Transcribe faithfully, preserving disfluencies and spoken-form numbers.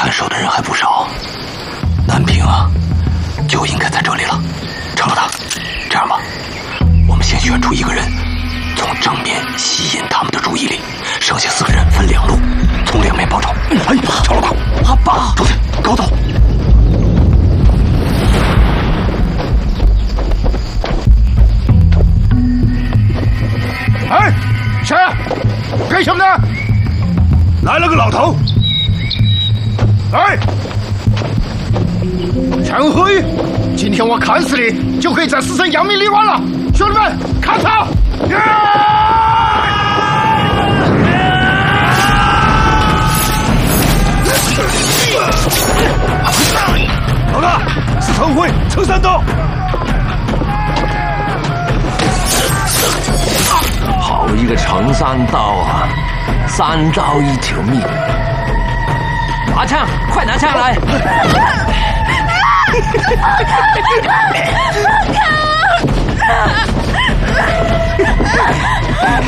看守的人还不少，南平啊，就应该在这里了。程老大，这样吧，我们先选出一个人，从正面吸引他们的注意力，剩下四个人分两路，从两面包抄。哎，程老大，阿爸，周迅，跟我走。 哎，谁？干什么呢？来了个老头。哎，陈辉，今天我砍死你，就可以在四川扬名立万了。兄弟们，砍他！老大，是陈辉，陈三刀。 好一个陈三刀啊！三刀一条命。拿枪，快拿枪来！